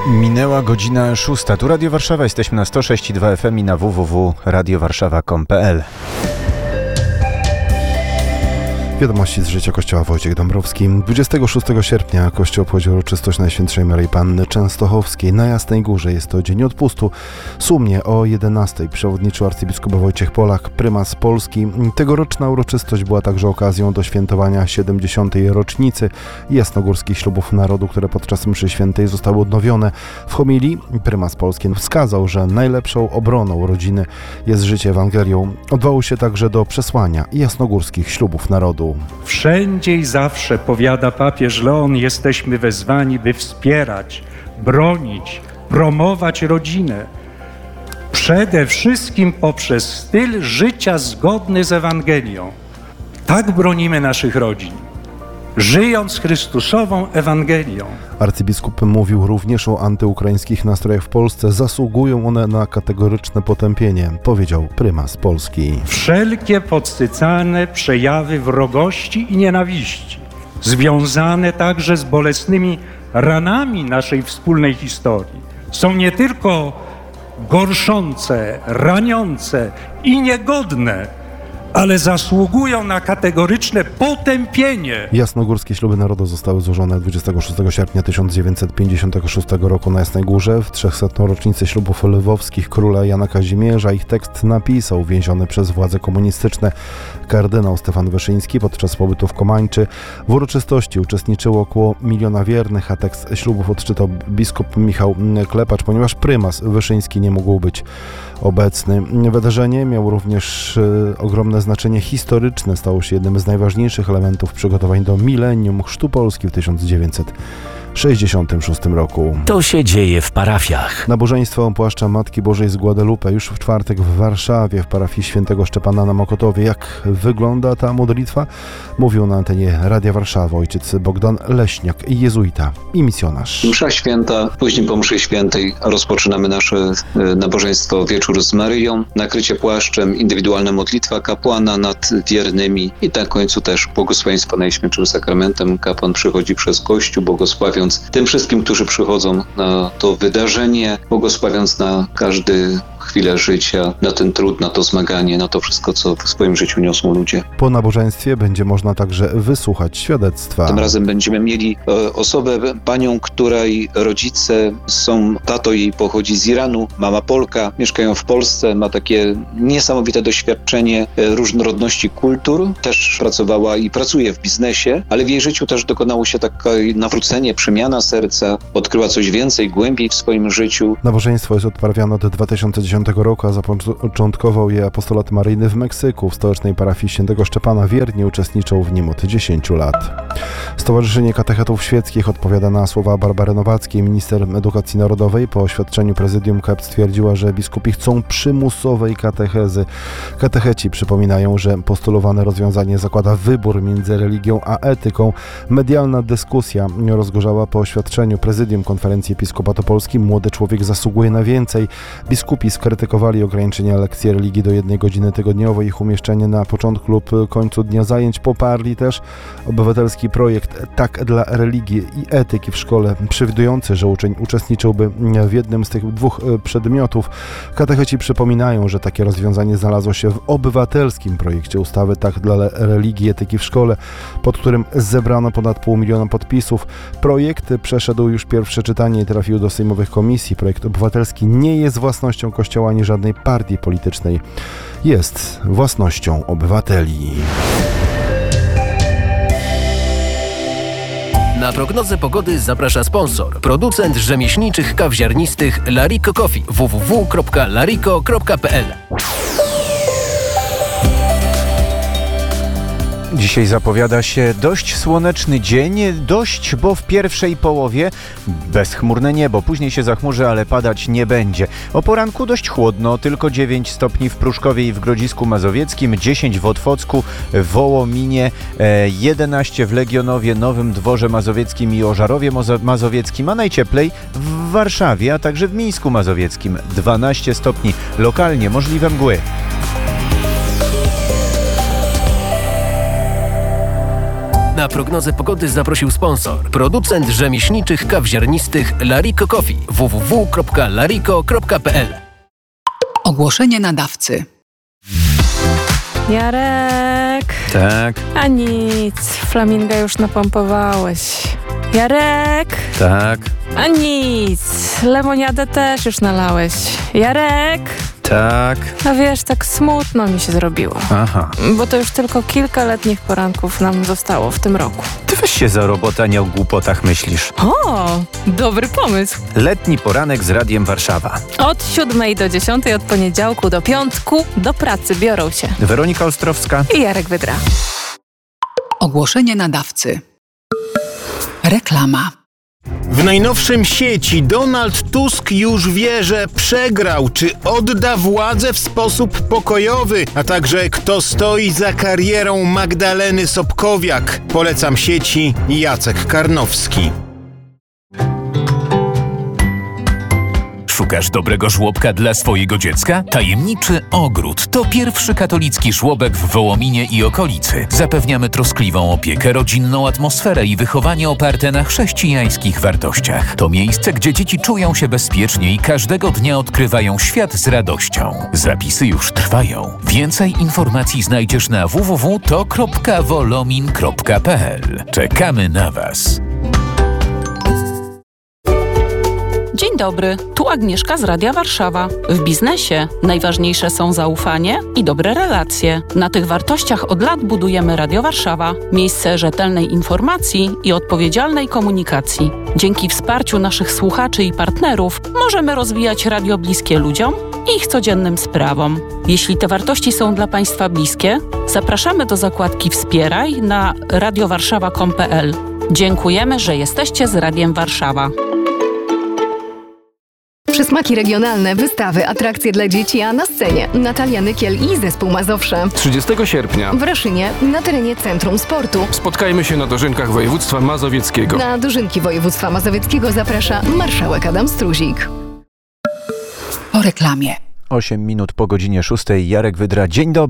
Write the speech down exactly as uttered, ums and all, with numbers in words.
Minęła godzina szósta. Tu Radio Warszawa. Jesteśmy na sto sześć i dwa F M i na w w w kropka radio warszawa kropka com kropka p l. Wiadomości z życia Kościoła. Wojciech Dąbrowski. dwudziestego szóstego sierpnia Kościół obchodzi uroczystość Najświętszej Maryi Panny Częstochowskiej na Jasnej Górze. Jest to dzień odpustu. Sumnie o jedenastej przewodniczył arcybiskup Wojciech Polak, prymas Polski. Tegoroczna uroczystość była także okazją do świętowania siedemdziesiątej rocznicy jasnogórskich ślubów narodu, które podczas mszy świętej zostały odnowione. W homilii prymas Polski wskazał, że najlepszą obroną rodziny jest życie Ewangelią. Odwołał się także do przesłania jasnogórskich ślubów narodu. Wszędzie i zawsze, powiada papież Leon, jesteśmy wezwani, by wspierać, bronić, promować rodzinę. Przede wszystkim poprzez styl życia zgodny z Ewangelią. Tak bronimy naszych rodzin, żyjąc Chrystusową Ewangelią. Arcybiskup mówił również o antyukraińskich nastrojach w Polsce. Zasługują one na kategoryczne potępienie, powiedział prymas Polski. Wszelkie podsycane przejawy wrogości i nienawiści, związane także z bolesnymi ranami naszej wspólnej historii, są nie tylko gorszące, raniące i niegodne, ale zasługują na kategoryczne potępienie. Jasnogórskie śluby narodu zostały złożone dwudziestego szóstego sierpnia tysiąc dziewięćset pięćdziesiątego szóstego roku na Jasnej Górze. W trzysetną rocznicę ślubów lwowskich króla Jana Kazimierza ich tekst napisał więziony przez władze komunistyczne kardynał Stefan Wyszyński podczas pobytu w Komańczy. W uroczystości uczestniczyło około miliona wiernych, a tekst ślubów odczytał biskup Michał Klepacz, ponieważ prymas Wyszyński nie mógł być obecny. Wydarzenie miało również e, ogromne znaczenie historyczne. Stało się jednym z najważniejszych elementów przygotowań do milenium chrztu Polski w tysiąc dziewięćset sześćdziesiątym szóstym roku. To się dzieje w parafiach. Nabożeństwo płaszcza Matki Bożej z Guadalupe już w czwartek w Warszawie w parafii świętego Szczepana na Mokotowie. Jak wygląda ta modlitwa? Mówił na antenie Radia Warszawa ojciec Bogdan Leśniak, jezuita i misjonarz. Msza święta, później po mszy świętej rozpoczynamy nasze nabożeństwo Wieczór z Maryją, nakrycie płaszczem, indywidualna modlitwa kapłana nad wiernymi i na końcu też błogosławieństwo Najświętszym Sakramentem. Kapłan przychodzi przez Kościół, błogosławiąc tym wszystkim, którzy przychodzą na to wydarzenie, błogosławiąc na każdy chwilę życia, na ten trud, na to zmaganie, na to wszystko, co w swoim życiu niosą ludzie. Po nabożeństwie będzie można także wysłuchać świadectwa. Tym razem będziemy mieli e, osobę, panią, której rodzice są, tato jej pochodzi z Iranu, mama Polka, mieszkają w Polsce, ma takie niesamowite doświadczenie e, różnorodności kultur, też pracowała i pracuje w biznesie, ale w jej życiu też dokonało się takie nawrócenie, przemiana serca, odkryła coś więcej, głębiej w swoim życiu. Nabożeństwo jest odprawiane od dwa tysiące dziesiątego roku, a zapoczątkował je apostolat maryjny w Meksyku. W stołecznej parafii świętego Szczepana wiernie uczestniczą w nim od dziesięciu lat. Stowarzyszenie Katechetów Świeckich odpowiada na słowa Barbary Nowackiej. Minister Edukacji Narodowej po oświadczeniu prezydium K E P stwierdziła, że biskupi chcą przymusowej katechezy. Katecheci przypominają, że postulowane rozwiązanie zakłada wybór między religią a etyką. Medialna dyskusja rozgorzała po oświadczeniu prezydium Konferencji Episkopatu Polski. Młody człowiek zasługuje na więcej. Biskupi skrytykowali ograniczenia lekcji religii do jednej godziny tygodniowo. Ich umieszczenie na początku lub końcu dnia zajęć. Poparli też obywatelski projekt Tak dla religii i etyki w szkole, przewidujący, że uczeń uczestniczyłby w jednym z tych dwóch przedmiotów. Katecheci przypominają, że takie rozwiązanie znalazło się w obywatelskim projekcie ustawy Tak dla religii i etyki w szkole, pod którym zebrano ponad pół miliona podpisów. Projekt przeszedł już pierwsze czytanie i trafił do sejmowych komisji. Projekt obywatelski nie jest własnością Kościoła ani żadnej partii politycznej. Jest własnością obywateli. Na prognozę pogody zaprasza sponsor, producent rzemieślniczych kaw ziarnistych Larico Coffee. w w w kropka larico kropka p l. Dzisiaj zapowiada się dość słoneczny dzień, dość, bo w pierwszej połowie bezchmurne niebo, później się zachmurzy, ale padać nie będzie. O poranku dość chłodno, tylko dziewięć stopni w Pruszkowie i w Grodzisku Mazowieckim, dziesięć w Otwocku, Wołominie, jedenaście w Legionowie, Nowym Dworze Mazowieckim i Ożarowie Mazowieckim, a najcieplej w Warszawie, a także w Mińsku Mazowieckim, dwanaście stopni, lokalnie możliwe mgły. Na prognozę pogody zaprosił sponsor. Producent rzemieślniczych kaw ziarnistych Larico Coffee. w w w kropka larico kropka p l. Ogłoszenie nadawcy. Jarek, Tak, a nic, flaminga już napompowałeś. Jarek, tak, a nic, lemoniadę też już nalałeś. Jarek, tak. no wiesz, tak smutno mi się zrobiło, Aha. bo to już tylko kilka letnich poranków nam zostało w tym roku. Ty weź się za robotę, nie o głupotach myślisz. O, dobry pomysł. Letni poranek z Radiem Warszawa. Od siódmej do dziesiątej, od poniedziałku do piątku do pracy biorą się Weronika Ostrowska. i Jarek Wydra. Ogłoszenie nadawcy. Reklama. W najnowszym sieci Donald Tusk już wie, że przegrał, czy odda władzę w sposób pokojowy, a także kto stoi za karierą Magdaleny Sobkowiak. Polecam sieci Jacek Karnowski. Szukasz dobrego żłobka dla swojego dziecka? Tajemniczy Ogród to pierwszy katolicki żłobek w Wołominie i okolicy. Zapewniamy troskliwą opiekę, rodzinną atmosferę i wychowanie oparte na chrześcijańskich wartościach. To miejsce, gdzie dzieci czują się bezpiecznie i każdego dnia odkrywają świat z radością. Zapisy już trwają. Więcej informacji znajdziesz na w w w kropka wolomin kropka p l. Czekamy na Was. Dzień dobry, tu Agnieszka z Radia Warszawa. W biznesie najważniejsze są zaufanie i dobre relacje. Na tych wartościach od lat budujemy Radio Warszawa. Miejsce rzetelnej informacji i odpowiedzialnej komunikacji. Dzięki wsparciu naszych słuchaczy i partnerów możemy rozwijać radio bliskie ludziom i ich codziennym sprawom. Jeśli te wartości są dla Państwa bliskie, zapraszamy do zakładki Wspieraj na radiowarszawa kropka com kropka p l. Dziękujemy, że jesteście z Radiem Warszawa. Przysmaki regionalne, wystawy, atrakcje dla dzieci, a na scenie Natalia Nykiel i zespół Mazowsze. trzydziestego sierpnia W Raszynie, na terenie Centrum Sportu. spotkajmy się na dożynkach województwa mazowieckiego. Na dożynki województwa mazowieckiego zaprasza marszałek Adam Struzik. Po reklamie. osiem minut po godzinie szóstej. Jarek Wydra. Dzień dobry.